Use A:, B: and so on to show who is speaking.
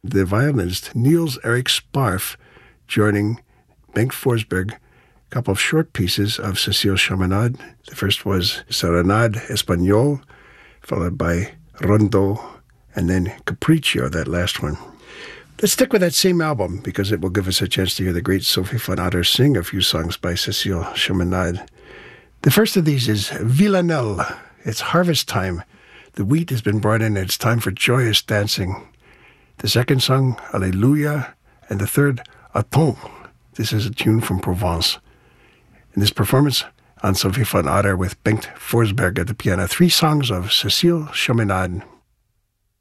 A: the violinist Niels Erik Sparf joining Bengt Forsberg, a couple of short pieces of Cécile Chaminade. The first was Serenade Espagnole, followed by Rondo, and then Capriccio, that last one. Let's stick with that same album because it will give us a chance to hear the great Sophie van Otter sing a few songs by Cécile Chaminade. The first of these is Villanelle. It's harvest time. The wheat has been brought in and it's time for joyous dancing. The second song, Alleluia, and the third, Attends. This is a tune from Provence. In this performance, on Sophie van Otter with Bengt Forsberg at the piano, 3 songs of Cécile Chaminade.